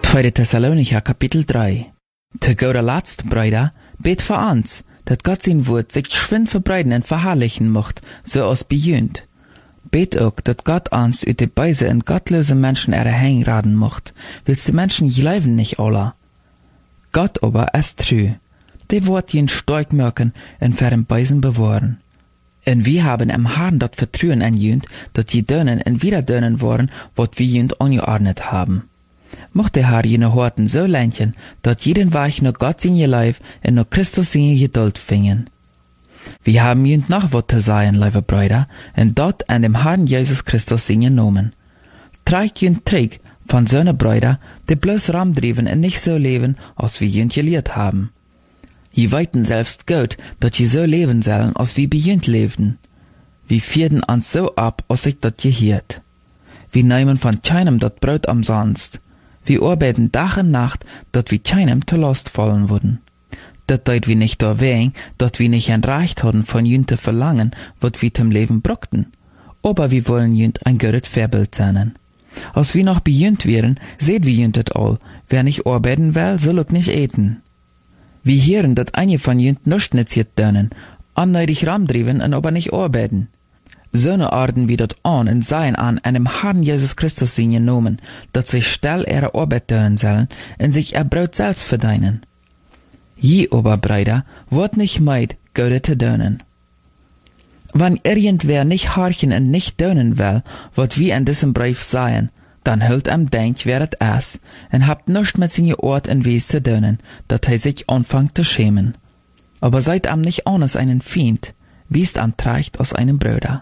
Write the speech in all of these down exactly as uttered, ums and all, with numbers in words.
Tweede Thessalonicher Kapitel drei. Te goede laatst, Brüder, bet für uns, dat Gott sein Wort sich geschwind verbreiten und verherrlichen mocht, so als bejönt. Bet auch, dat Gott uns uit de Beise und gottlose Menschen erhängen raden mocht, willst die Menschen leben nicht alle. Gott aber ist treu, die Wort jen stark merken und für den Beisen bewahren. Und wir haben im Herrn dat Vertrauen anjönt, dat je dönen und wieder dönen worden, wat wir jönt angeordnet haben. Mocht der Herr jene Horten so lenken, dat jeden Weich nur Gott sein Leib und nur Christus sein Geduld fingen. Wir haben jönt noch wat zu sagen, liebe Brüder, und dort an dem Herrn Jesus Christus sein Nomen. Tragt jönt Trick von seine Brüder, die bloß ramdriven und nicht so leben, als wir jönt gelehrt haben. Je weiten selbst gut, dat je so leben sollen, als wir bejönt lebten. Wir vierten uns so ab, als ich dat gehiert. Wir nehmen von keinem dat Brot umsonst. Wir arbeiten Tag und Nacht, dat wir keinem zur Last fallen würden. Dat deut wir nicht erwähnen, dat wir nicht ein Recht hatten von jünt zu verlangen, wat wir zum Leben brockten. Aber wir wollen jünt ein gutes Vorbild sein. Als wir noch bejünt wären, seht wir jünt et all, wer nicht arbeiten will, soll auch nicht eten. Wir hören, dat einige von jünt nicht netziert dönen, anneidig ramdriven und aber nicht arbeiten. So ne Arten wie dat an und seien an einem Herrn Jesus Christus sein genommen, dat sich still ihre Arbeit dönen sollen und sich ihr Brot selbst verdienen. Je aber, Brüder, wird nicht meid, Gode zu dönen. Wenn irgendwer nicht harchen und nicht dönen will, wat wir in diesem Brief seien, dann hüllt am denk, wer et ist, und habt nischt mit seine Ort und Wies zu dönen, dat er sich anfangt zu schämen. Aber seid am nicht anders einen Feind, wiest am Trecht aus einem Bruder.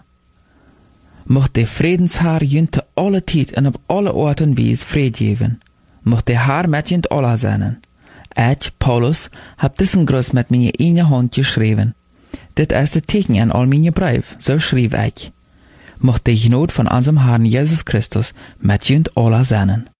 Mocht der Friedensherr jünt alle Tijd und op alle Orten Wies Fried geben. Mocht der Herr mit jünt alle sein. Ich, Paulus, hab diesen Gruß mit meine eine Hand geschrieben. Dit ist das Teken an all meine Brief, so schrieb ich. Mocht der Gnade von unserem Herrn Jesus Christus mit jünt alle sein.